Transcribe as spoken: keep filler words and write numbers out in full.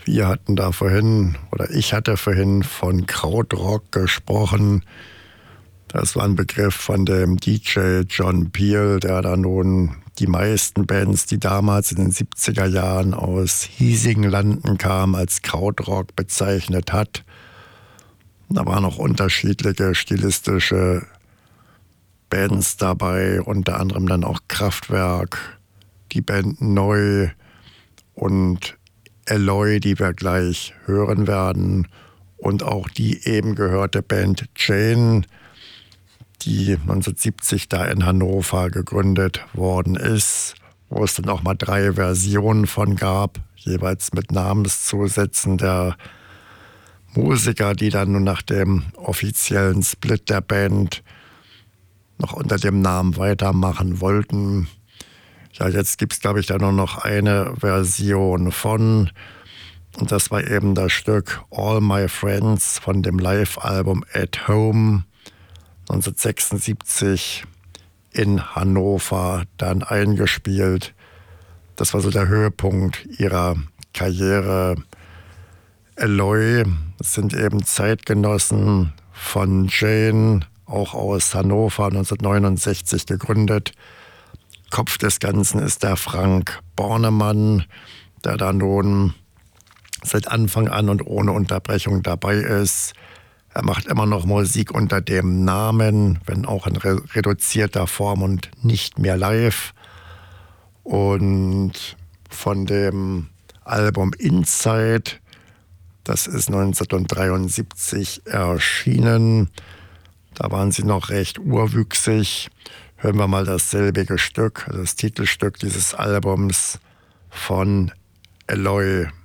Wir hatten da vorhin, oder ich hatte vorhin von Krautrock gesprochen. Das war ein Begriff von dem D J John Peel, der da nun die meisten Bands, die damals in den siebziger Jahren aus hiesigen Landen kamen, als Krautrock bezeichnet hat. Da waren noch unterschiedliche stilistische Bands dabei, unter anderem dann auch Kraftwerk, die Band Neu und Eloy, die wir gleich hören werden, und auch die eben gehörte Band Jane, die neunzehnhundertsiebzig da in Hannover gegründet worden ist, wo es dann auch mal drei Versionen von gab, jeweils mit Namenszusätzen der Musiker, die dann nun nach dem offiziellen Split der Band noch unter dem Namen weitermachen wollten. Ja, jetzt gibt es, glaube ich, da nur noch eine Version von, und das war eben das Stück All My Friends von dem Live-Album At Home neunzehnhundertsechsundsiebzig in Hannover dann eingespielt. Das war so der Höhepunkt ihrer Karriere. Eloy sind eben Zeitgenossen von Jane, auch aus Hannover, neunzehnhundertneunundsechzig gegründet. Kopf des Ganzen ist der Frank Bornemann, der da nun seit Anfang an und ohne Unterbrechung dabei ist. Er macht immer noch Musik unter dem Namen, wenn auch in re- reduzierter Form und nicht mehr live. Und von dem Album Inside, das ist neunzehnhundertdreiundsiebzig erschienen, da waren sie noch recht urwüchsig. Hören wir mal dasselbige Stück, das Titelstück dieses Albums von Eloy.